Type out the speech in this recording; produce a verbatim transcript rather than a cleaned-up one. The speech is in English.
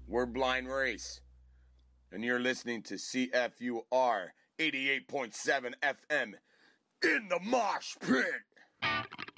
We're Blind Race. And you're listening to C F U R eighty-eight point seven F M in the Mosh Pit.